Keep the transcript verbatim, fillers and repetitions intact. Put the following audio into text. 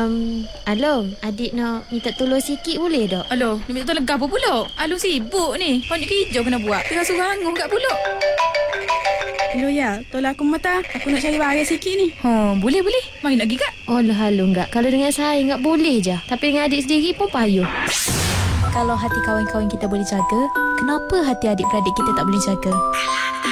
Um, Along, adik nak minta tolong sikit boleh tak? Aloh, ni minta tolong apa pula? Alung sibuk ni. Banyak kerja kena buat. Tengah suruh hangung kat pula. Hello ya, tolong aku mata. Aku nak cari barang sikit ni. Ha, boleh boleh. Mari nak pergi kak. Alah, halus enggak. Kalau dengan saya enggak boleh je. Tapi dengan adik sendiri pun payuh. Kalau hati kawan-kawan kita boleh jaga, kenapa hati adik-beradik kita tak boleh jaga?